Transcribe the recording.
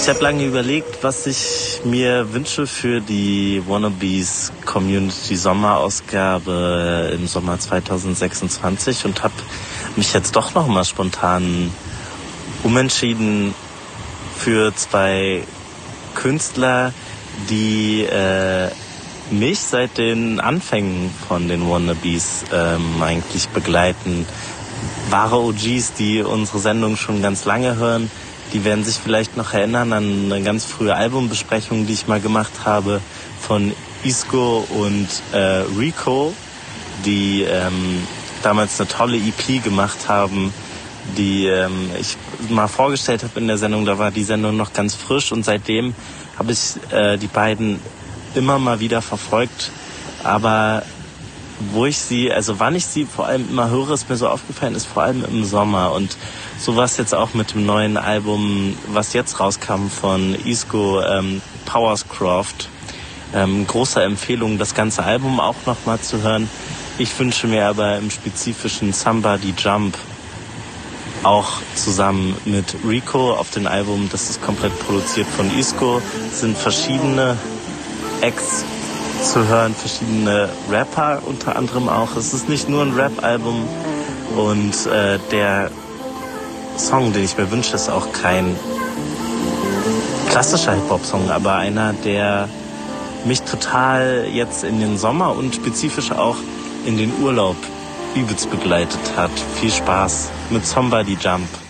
Ich habe lange überlegt, was ich mir wünsche für die Wannabes Community Sommerausgabe im Sommer 2026 und habe mich jetzt doch noch mal spontan umentschieden für zwei Künstler, die mich seit den Anfängen von den Wannabes eigentlich begleiten. Wahre OGs, die unsere Sendung schon ganz lange hören, die werden sich vielleicht noch erinnern an eine ganz frühe Albumbesprechung, die ich mal gemacht habe von Isco und Rico, die damals eine tolle EP gemacht haben, die ich mal vorgestellt habe in der Sendung. Da war die Sendung noch ganz frisch und seitdem habe ich die beiden immer mal wieder verfolgt. Aber wann ich sie vor allem immer höre, ist mir so aufgefallen, ist vor allem im Sommer. Und so war es jetzt auch mit dem neuen Album, was jetzt rauskam von Isco, Powerscroft. Große Empfehlung, das ganze Album auch nochmal zu hören. Ich wünsche mir aber im spezifischen Somebody Jump auch zusammen mit Rico auf dem Album. Das ist komplett produziert von Isco. Es sind verschiedene Acts zu hören, verschiedene Rapper unter anderem auch. Es ist nicht nur ein Rap-Album und der Song, den ich mir wünsche, ist auch kein klassischer Hip-Hop-Song, aber einer, der mich total jetzt in den Sommer und spezifisch auch in den Urlaub übelst begleitet hat. Viel Spaß mit Somebody Jump.